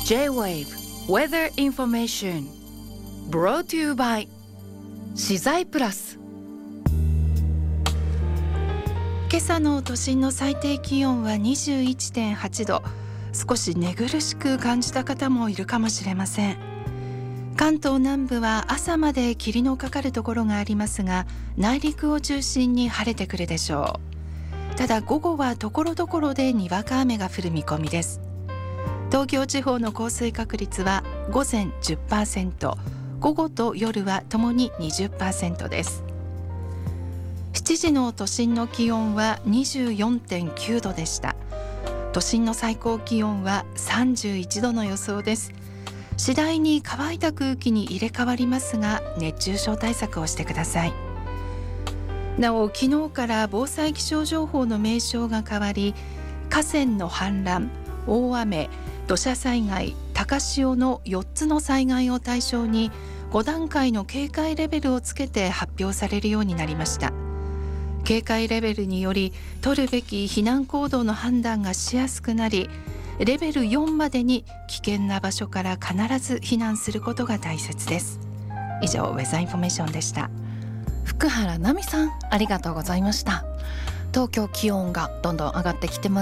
J-Wave Weather Information Brought to you by 資材プラス。 今朝の都心の最低気温は 21.8 度。少し寝苦しく感じた方もいるかもしれません。関東南部は朝まで霧のかかるところがありますが、内陸を中心に晴れてくるでしょう。ただ午後はところどころでにわか雨が降る見込みです。東京地方の降水確率は午前 10%、 午後と夜はともに 20% です。7時の都心の気温は 24.9 度でした。都心の最高気温は31度の予想です。次第に乾いた空気に入れ替わりますが、熱中症対策をしてください。なお、昨日から防災気象情報の名称が変わり、河川の氾濫、大雨、土砂災害、高潮の4つの災害を対象に5段階の警戒レベルをつけて発表されるようになりました。警戒レベルにより取るべき避難行動の判断がしやすくなり、レベル4までに危険な場所から必ず避難することが大切です。以上、ウェザーインフォメーションでした。 福原奈美さん、ありがとうございました。東京気温がどんどん上がってきてます